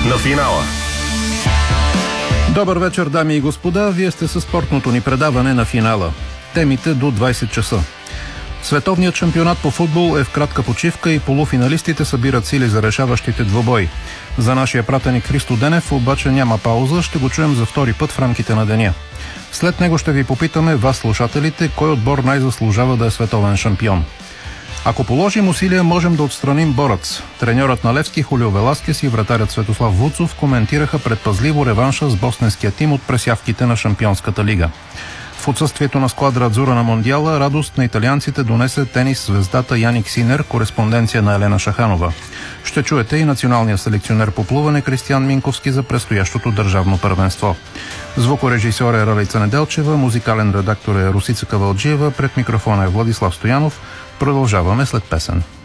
на финала. Добър вечер, дами и господа. Вие сте със спортното ни предаване на финала. Темите до 20 часа. Световният шампионат по футбол е в кратка почивка и полуфиналистите събират сили за решаващите двубои. За нашия пратеник Христо Денев обаче няма пауза, ще го чуем за втори път в рамките на деня. След него ще ви попитаме, вас слушателите, кой отбор най-заслужава да е световен шампион. Ако положим усилия, можем да отстраним борец. Треньорът на Левски Хулио Веласкес и вратарят Светослав Вуцов коментираха предпазливо реванша с босненския тим от пресявките на Шампионската лига. В отсъствието на сквадра Адзура на Мондиала, радост на италианците донесе тенис звездата Яник Синер, кореспонденция на Елена Шаханова. Ще чуете и националния селекционер по плуване Кристиян Минковски за предстоящото държавно първенство. Звукорежисьор е Ралица Неделчева, музикален редактор е Русица Кавалджиева, пред микрофона е Владислав Стоянов. Продължаваме след песен.